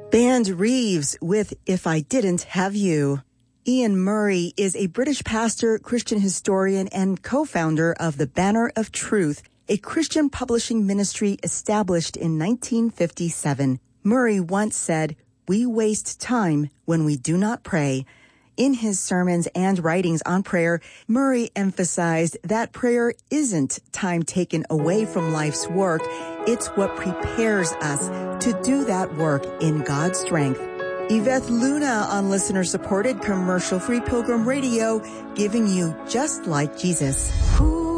Band Reeves with If I Didn't Have You. Ian Murray is a British pastor, Christian historian, and co-founder of the Banner of Truth, a Christian publishing ministry established in 1957. Murray once said, "We waste time when we do not pray." In his sermons and writings on prayer, Murray emphasized that prayer isn't time taken away from life's work. It's what prepares us to do that work in God's strength. Yvette Luna on listener-supported commercial-free Pilgrim Radio, giving you Just Like Jesus.